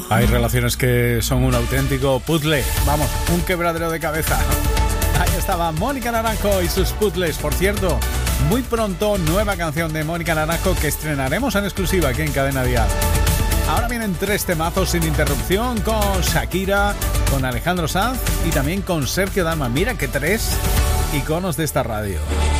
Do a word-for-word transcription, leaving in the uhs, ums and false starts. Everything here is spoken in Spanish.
Hay relaciones que son un auténtico puzzle, vamos, un quebradero de cabeza. Ahí estaba Mónica Naranjo y sus puzzles. Por cierto, muy pronto nueva canción de Mónica Naranjo que estrenaremos en exclusiva aquí en Cadena Dial. Ahora vienen tres temazos sin interrupción con Shakira, con Alejandro Sanz y también con Sergio Dalma. Mira que tres iconos de esta radio.